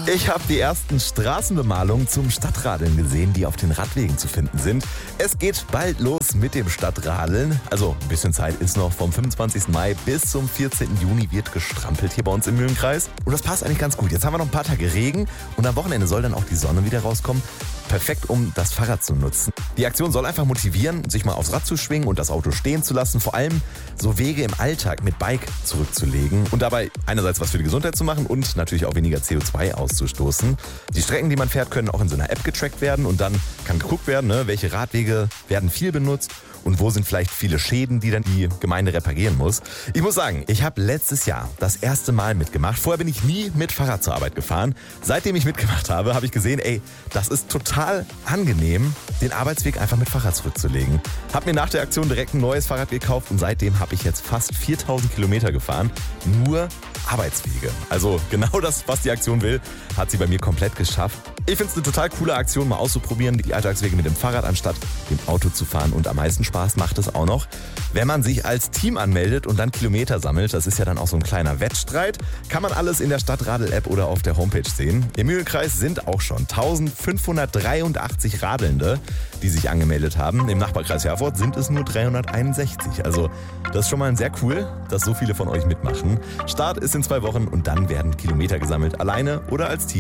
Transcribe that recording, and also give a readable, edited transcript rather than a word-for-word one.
Ich habe die ersten Straßenbemalungen zum Stadtradeln gesehen, die auf den Radwegen zu finden sind. Es geht bald los mit dem Stadtradeln. Also ein bisschen Zeit ist noch. Vom 25. Mai bis zum 14. Juni wird gestrampelt hier bei uns im Mühlenkreis. Und das passt eigentlich ganz gut. Jetzt haben wir noch ein paar Tage Regen und am Wochenende soll dann auch die Sonne wieder rauskommen. Perfekt, um das Fahrrad zu nutzen. Die Aktion soll einfach motivieren, sich mal aufs Rad zu schwingen und das Auto stehen zu lassen. Vor allem so Wege im Alltag mit Bike zurückzulegen und dabei einerseits was für die Gesundheit zu machen und natürlich auch weniger CO2 auszustoßen. Die Strecken, die man fährt, können auch in so einer App getrackt werden und dann kann geguckt werden, welche Radwege werden viel benutzt und wo sind vielleicht viele Schäden, die dann die Gemeinde reparieren muss. Ich muss sagen, ich habe letztes Jahr das erste Mal mitgemacht. Vorher bin ich nie mit Fahrrad zur Arbeit gefahren. Seitdem ich mitgemacht habe, habe ich gesehen, das ist total angenehm, den Arbeitsweg einfach mit Fahrrad zurückzulegen. Habe mir nach der Aktion direkt ein neues Fahrrad gekauft und seitdem habe ich jetzt fast 4000 Kilometer gefahren. Nur Arbeitswege. Also genau das, was die Aktion will, hat sie bei mir komplett geschafft. Ich finde es eine total coole Aktion, mal auszuprobieren, die Alltagswege mit dem Fahrrad anstatt dem Auto zu fahren. Und am meisten Spaß macht es auch noch, wenn man sich als Team anmeldet und dann Kilometer sammelt. Das ist ja dann auch so ein kleiner Wettstreit. Kann man alles in der Stadtradel-App oder auf der Homepage sehen. Im Mühlenkreis sind auch schon 1583 Radelnde, die sich angemeldet haben. Im Nachbarkreis Herford sind es nur 361. Also das ist schon mal sehr cool, dass so viele von euch mitmachen. Start ist in 2 Wochen und dann werden Kilometer gesammelt, alleine oder als Team.